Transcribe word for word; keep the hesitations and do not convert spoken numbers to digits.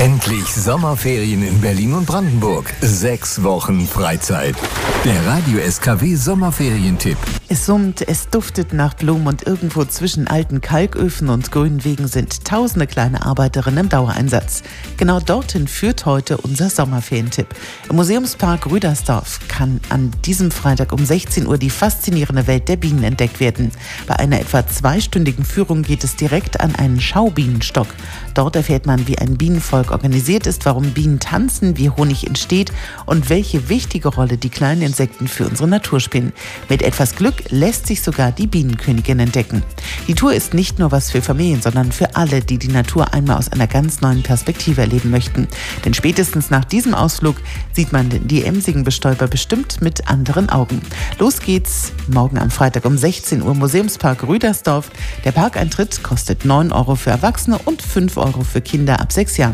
Endlich Sommerferien in Berlin und Brandenburg. Sechs Wochen Freizeit. Der Radio S K W Sommerferientipp. Es summt, es duftet nach Blumen und irgendwo zwischen alten Kalköfen und grünen Wegen sind tausende kleine Arbeiterinnen im Dauereinsatz. Genau dorthin führt heute unser Sommerferientipp. Im Museumspark Rüdersdorf kann an diesem Freitag um sechzehn Uhr die faszinierende Welt der Bienen entdeckt werden. Bei einer etwa zweistündigen Führung geht es direkt an einen Schaubienenstock. Dort erfährt man, wie ein Bienenvolk organisiert ist, warum Bienen tanzen, wie Honig entsteht und welche wichtige Rolle die kleinen Insekten für unsere Natur spielen. Mit etwas Glück lässt sich sogar die Bienenkönigin entdecken. Die Tour ist nicht nur was für Familien, sondern für alle, die die Natur einmal aus einer ganz neuen Perspektive erleben möchten. Denn spätestens nach diesem Ausflug sieht man die emsigen Bestäuber bestimmt mit anderen Augen. Los geht's morgen am Freitag um sechzehn Uhr, Museumspark Rüdersdorf. Der Parkeintritt kostet neun Euro für Erwachsene und fünf Euro für Kinder ab sechs Jahren.